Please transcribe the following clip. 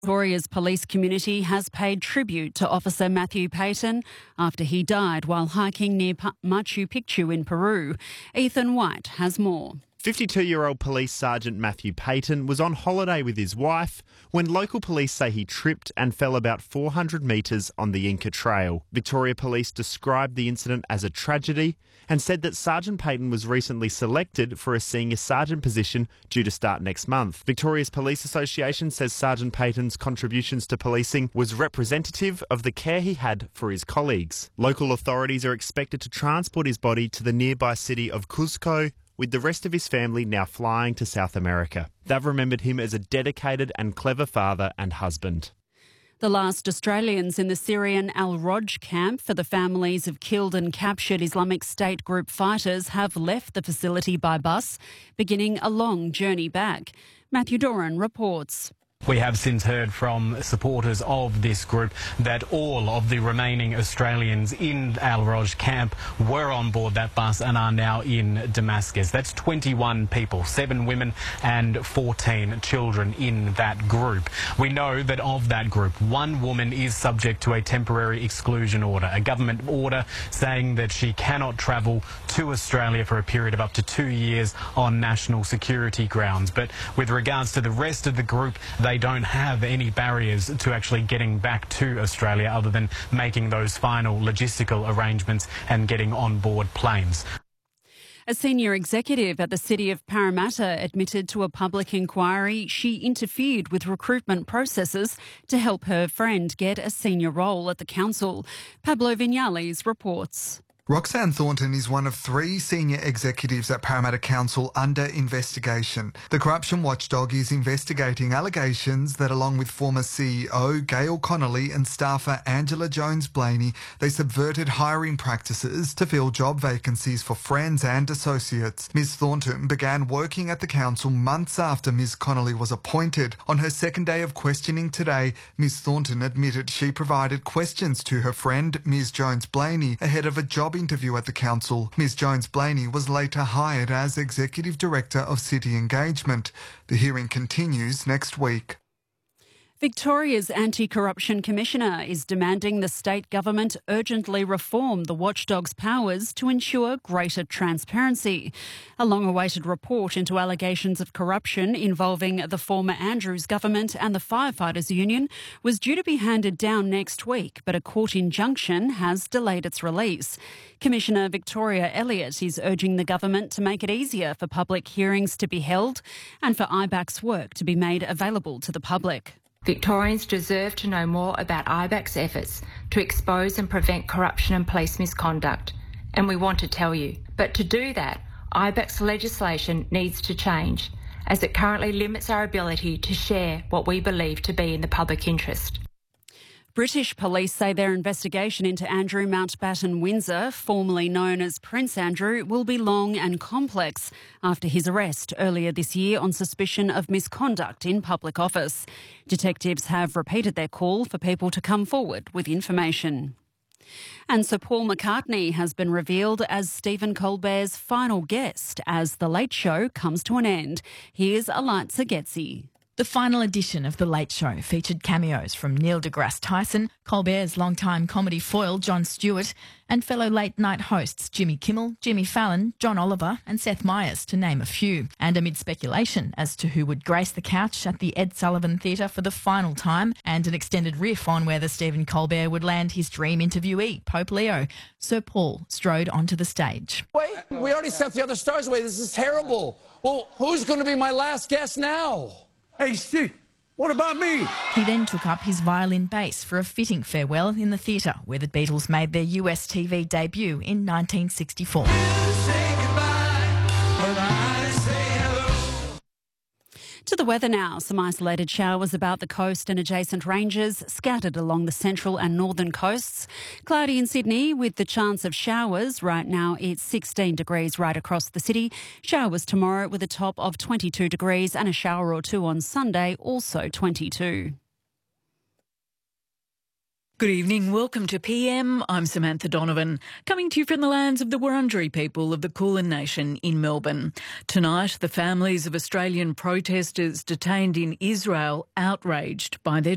Victoria's police community has paid tribute to Officer Matthew Payton after he died while hiking near Machu Picchu in Peru. Ethan White has more. 52-year-old Police Sergeant Matthew Payton was on holiday with his wife when local police say he tripped and fell about 400 metres on the Inca Trail. Victoria Police described the incident as a tragedy and said that Sergeant Payton was recently selected for a senior sergeant position due to start next month. Victoria's Police Association says Sergeant Payton's contributions to policing was representative of the care he had for his colleagues. Local authorities are expected to transport his body to the nearby city of Cuzco, with the rest of his family now flying to South America. They've remembered him as a dedicated and clever father and husband. The last Australians in the Syrian Al-Roj camp for the families of killed and captured Islamic State group fighters have left the facility by bus, beginning a long journey back. Matthew Doran reports. We have since heard from supporters of this group that all of the remaining Australians in Al-Roj camp were on board that bus and are now in Damascus. That's 21 people, 7 women and 14 children in that group. We know that of that group, 1 woman is subject to a temporary exclusion order, a government order saying that she cannot travel to Australia for a period of up to 2 years on national security grounds. But with regards to the rest of the group, they don't have any barriers to actually getting back to Australia other than making those final logistical arrangements and getting on board planes. A senior executive at the City of Parramatta admitted to a public inquiry she interfered with recruitment processes to help her friend get a senior role at the council. Pablo Vinales reports. Roxanne Thornton is one of 3 senior executives at Parramatta Council under investigation. The corruption watchdog is investigating allegations that, along with former CEO Gail Connolly and staffer Angela Jones-Blaney, they subverted hiring practices to fill job vacancies for friends and associates. Ms Thornton began working at the council months after Ms Connolly was appointed. On her second day of questioning today, Ms Thornton admitted she provided questions to her friend Ms Jones-Blaney ahead of a job interview at the council. Ms Jones-Blaney was later hired as Executive Director of City Engagement. The hearing continues next week. Victoria's Anti-Corruption Commissioner is demanding the state government urgently reform the watchdog's powers to ensure greater transparency. A long-awaited report into allegations of corruption involving the former Andrews government and the Firefighters Union was due to be handed down next week, but a court injunction has delayed its release. Commissioner Victoria Elliott is urging the government to make it easier for public hearings to be held and for IBAC's work to be made available to the public. Victorians deserve to know more about IBAC's efforts to expose and prevent corruption and police misconduct, and we want to tell you. But to do that, IBAC's legislation needs to change, as it currently limits our ability to share what we believe to be in the public interest. British police say their investigation into Andrew Mountbatten Windsor, formerly known as Prince Andrew, will be long and complex after his arrest earlier this year on suspicion of misconduct in public office. Detectives have repeated their call for people to come forward with information. And Sir Paul McCartney has been revealed as Stephen Colbert's final guest as The Late Show comes to an end. Here's Eliza Getzi. The final edition of The Late Show featured cameos from Neil deGrasse Tyson, Colbert's longtime comedy foil Jon Stewart, and fellow late-night hosts Jimmy Kimmel, Jimmy Fallon, John Oliver and Seth Meyers, to name a few. And amid speculation as to who would grace the couch at the Ed Sullivan Theatre for the final time, and an extended riff on whether Stephen Colbert would land his dream interviewee, Pope Leo, Sir Paul strode onto the stage. Wait, we already sent the other stars away. This is terrible. Well, who's going to be my last guest now? Hey, Steve, what about me? He then took up his violin bass for a fitting farewell in the theatre, where the Beatles made their US TV debut in 1964. To the weather now. Some isolated showers about the coast and adjacent ranges, scattered along the central and northern coasts. Cloudy in Sydney with the chance of showers. Right now it's 16 degrees right across the city. Showers tomorrow with a top of 22 degrees and a shower or 2 on Sunday, also 22. Good evening. Welcome to PM. I'm Samantha Donovan, coming to you from the lands of the Wurundjeri people of the Kulin Nation in Melbourne. Tonight, the families of Australian protesters detained in Israel outraged by their